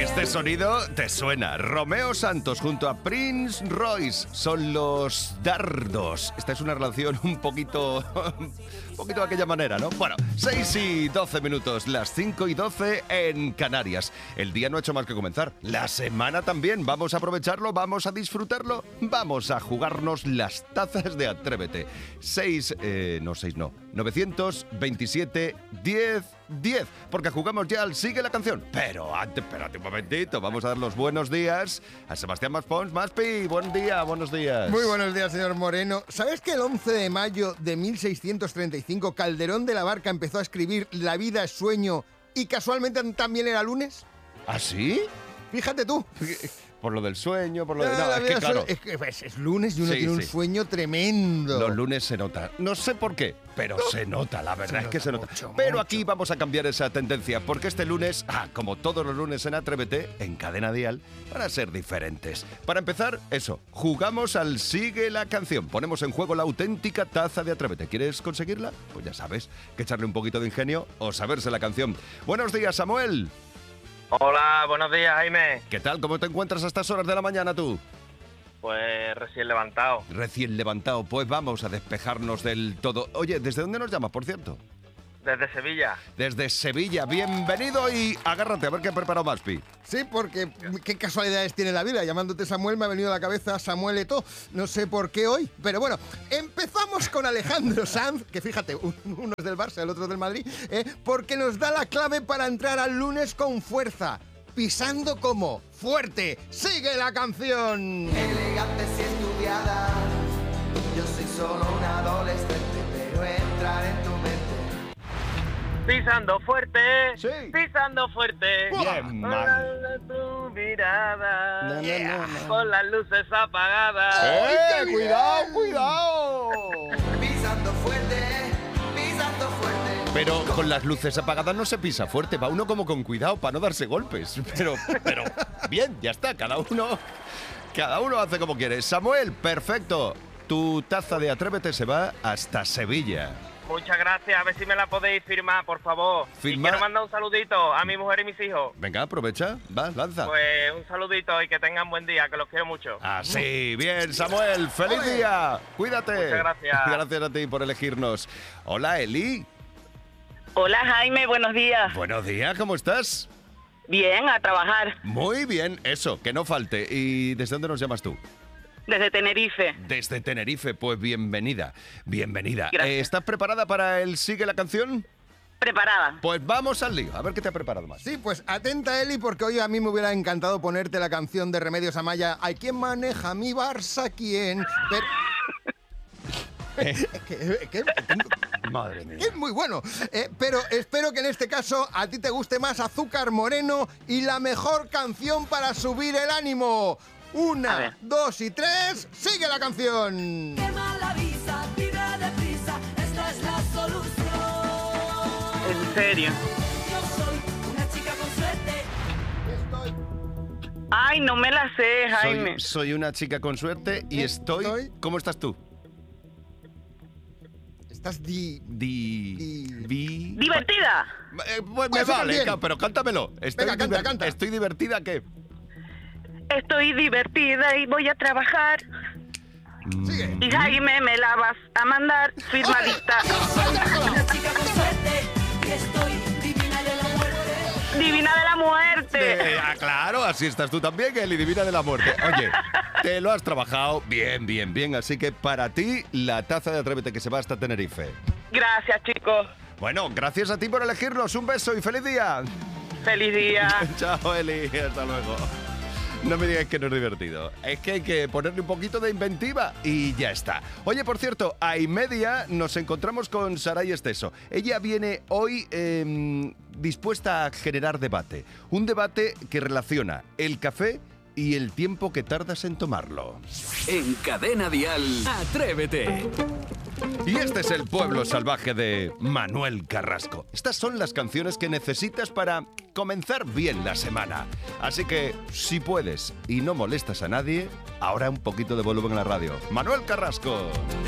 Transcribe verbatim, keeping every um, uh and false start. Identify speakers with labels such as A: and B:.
A: Este sonido te suena. Romeo Santos junto a Prince Royce son los dardos. Esta es una relación un poquito... un poquito de aquella manera, ¿no? Bueno, seis y doce minutos, las cinco y doce en Canarias. El día no ha hecho más que comenzar. La semana también. Vamos a aprovecharlo, vamos a disfrutarlo, vamos a jugarnos las tazas de Atrévete. seis, eh, no, seis no, novecientos veintisiete diez diez, porque jugamos ya al Sigue la Canción. Pero antes, espérate un momentito, vamos a dar los buenos días a Sebastián Maspons. Maspi, buen día, buenos días.
B: Muy buenos días, señor Moreno. ¿Sabes que el once de mayo de mil seiscientos treinta y cinco Calderón de la Barca empezó a escribir La vida es sueño y casualmente también era lunes?
A: ¿Ah, sí?
B: Fíjate tú.
A: Por lo del sueño, por lo de...
B: No,
A: No, es que claro...
B: Es, que es, es lunes y uno
A: Sí,
B: tiene un
A: sí.
B: sueño tremendo.
A: Los lunes se nota. No sé por qué, pero
B: No.
A: se nota, la verdad
B: Se
A: es que
B: nota
A: se nota.
B: mucho,
A: Pero
B: mucho.
A: aquí vamos a cambiar esa tendencia, porque este lunes, ah, como todos los lunes en Atrévete, en Cadena Dial, van a ser diferentes. Para empezar, eso, jugamos al Sigue la Canción. Ponemos en juego la auténtica taza de Atrévete. ¿Quieres conseguirla? Pues ya sabes, que echarle un poquito de ingenio o saberse la canción. Buenos días, Samuel.
C: Hola, buenos días, Jaime.
A: ¿Qué tal? ¿Cómo te encuentras a estas horas de la mañana tú?
C: Pues recién levantado.
A: Recién levantado, pues vamos a despejarnos del todo. Oye, ¿desde dónde nos llamas, por cierto?
C: Desde Sevilla.
A: Desde Sevilla, bienvenido y agárrate a ver qué ha preparado Maspi.
B: Sí, porque qué casualidades tiene la vida. Llamándote Samuel me ha venido a la cabeza Samuel Eto'o. No sé por qué hoy, pero bueno, empezamos con Alejandro Sanz, que fíjate, uno es del Barça, el otro del Madrid, ¿eh? Porque nos da la clave para entrar al lunes con fuerza. Pisando como fuerte. ¡Sigue la canción!
D: Elegante si estudiada, yo soy solo un adolescente, pero entrar en tu mente.
C: Pisando fuerte,
A: Sí.
C: pisando fuerte.
A: Bien,
C: Con
A: man.
C: la- tu mirada,
A: No, no, no, no.
C: con las luces apagadas.
A: ¡Eh!
B: qué bien!
A: ¡Cuidado, cuidado!
D: Pisando fuerte, pisando fuerte.
A: Pero con las luces apagadas no se pisa fuerte, va uno como con cuidado para no darse golpes. Pero, pero, bien, ya está, cada uno, cada uno hace como quiere. Samuel, perfecto. Tu taza de Atrévete se va hasta Sevilla.
C: Muchas gracias, a ver si me la podéis firmar, por favor.
A: Firmar.
C: Y quiero mandar un saludito a mi mujer y mis hijos.
A: Venga, aprovecha, va, lanza.
C: Pues un saludito y que tengan buen día, que los quiero mucho.
A: Así, bien, Samuel, feliz
B: ¡Ole!
A: día. Cuídate.
C: Muchas gracias.
A: Gracias a ti por elegirnos. Hola, Eli.
E: Hola Jaime, buenos días.
A: Buenos días, ¿cómo estás?
E: Bien, a trabajar
A: Muy bien, eso, que no falte. ¿Y desde dónde nos llamas tú?
E: desde Tenerife.
A: Desde Tenerife, pues bienvenida, bienvenida.
E: Gracias.
A: Eh, ¿Estás preparada para el Sigue la Canción?
E: Preparada.
A: Pues vamos al lío, a ver qué te ha preparado más.
B: Sí, pues atenta, Eli, porque hoy a mí me hubiera encantado ponerte la canción de Remedios Amaya. ¿Hay quien maneja mi Barça? ¿Quién? Pero... es que, es que-
A: Madre mía.
B: es muy bueno. Eh, pero espero que en este caso a ti te guste más Azúcar Moreno y la mejor canción para subir el ánimo.
E: A
B: Una,
E: ver.
B: dos y tres, ¡sigue la canción!
F: Quema la visa, pide deprisa, esta es la solución.
E: En serio.
F: Yo soy una chica con suerte.
B: Estoy...
E: Ay, no me la sé, Jaime.
A: Soy, soy una chica con suerte y estoy...
B: Estoy-
A: ¿Cómo estás tú?
B: Estás di...
A: Di...
B: Di-
A: vi-
E: Divertida.
A: Eh, pues me
B: Pues eso
A: vale,
B: también.
A: ca- pero cántamelo. Estoy
B: Venga, canta,
A: diver-
B: canta.
A: ¿Estoy divertida qué?
E: Estoy divertida y voy a trabajar.
B: Sigue.
E: Y Jaime, me la vas a mandar firmadita.
F: Una chica con suerte y estoy divina de la muerte.
E: Divina de la muerte.
A: Eh, ah, claro, así estás tú también, Eli, divina de la muerte. Oye, te lo has trabajado bien, bien, bien. Así que para ti, la taza de Atrévete que se va hasta Tenerife.
E: Gracias, chicos.
A: Bueno, gracias a ti por elegirnos. Un beso y feliz día.
E: Feliz día.
A: Chao, Eli. Hasta luego. No me digas que no es divertido. Es que hay que ponerle un poquito de inventiva y ya está. Oye, por cierto, a y media nos encontramos con Saray Esteso. Ella viene hoy eh, dispuesta a generar debate. Un debate que relaciona el café y el tiempo que tardas en tomarlo.
G: En Cadena Dial, Atrévete.
A: Y este es el pueblo salvaje de Manuel Carrasco. Estas son las canciones que necesitas para comenzar bien la semana. Así que, si puedes y no molestas a nadie, ahora un poquito de volumen en la radio. Manuel Carrasco.